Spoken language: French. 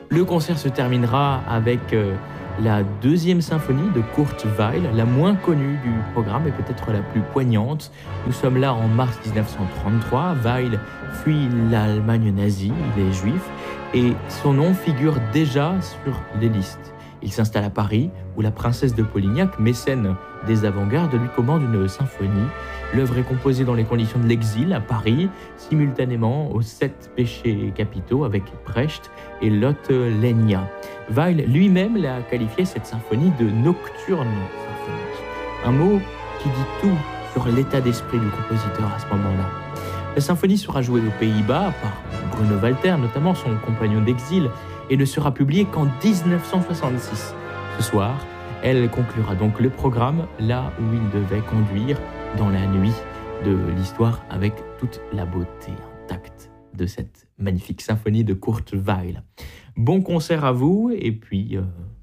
Le concert se terminera avec la deuxième symphonie de Kurt Weill, la moins connue du programme et peut-être la plus poignante. Nous sommes là en mars 1933. Weill fuit l'Allemagne nazie, il est juif, et son nom figure déjà sur les listes. Il s'installe à Paris, où la princesse de Polignac, mécène des avant-gardes, lui commande une symphonie. L'œuvre est composée dans les conditions de l'exil à Paris, simultanément aux 7 péchés capitaux avec Brecht et Lotte Lenya. Weill lui-même l'a qualifié cette symphonie de nocturne symphonique. Un mot qui dit tout sur l'état d'esprit du compositeur à ce moment-là. La symphonie sera jouée aux Pays-Bas par Bruno Walter, notamment son compagnon d'exil, et ne sera publiée qu'en 1966. Ce soir, elle conclura donc le programme là où il devait conduire dans la nuit de l'histoire avec toute la beauté intacte de cette magnifique symphonie de Kurt Weill. Bon concert à vous et puis